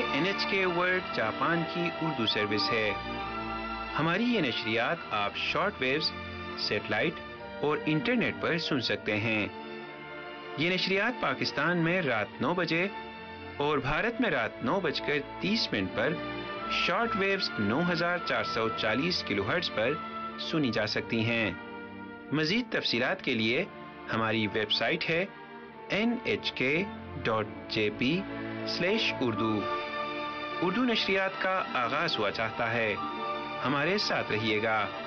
NHK world Japan की Urdu service है। हमारी ये नशरियात आप शॉर्ट वेव्स, सैटेलाइट और इंटरनेट पर सुन सकते हैं। ये नशरियात पाकिस्तान में रात 9 बजे और भारत में रात 9:30 पर शॉर्ट वेव्स 9440 किलोहर्ट्ज पर सुनी जा सकती हैं। मज़ीद तफसीलात के लिए हमारी वेबसाइट है nhk.jp/urdu। उर्दू नशरियात का आगाज हुआ चाहता है। हमारे साथ रहिएगा।